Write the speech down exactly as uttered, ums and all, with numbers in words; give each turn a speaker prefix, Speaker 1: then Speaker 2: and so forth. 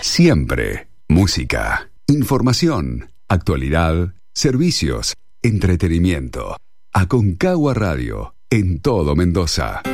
Speaker 1: Siempre música, información, actualidad, servicios, entretenimiento. Aconcagua Radio, en todo Mendoza.